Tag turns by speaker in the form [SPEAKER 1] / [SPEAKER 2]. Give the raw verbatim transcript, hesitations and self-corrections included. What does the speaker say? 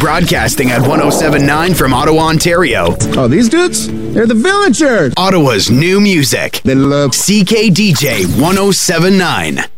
[SPEAKER 1] broadcasting at one oh seven point nine from Ottawa, Ontario.
[SPEAKER 2] Oh, these dudes? They're the Villagers.
[SPEAKER 1] Ottawa's new music.
[SPEAKER 2] They look
[SPEAKER 1] C K D J one oh seven point nine.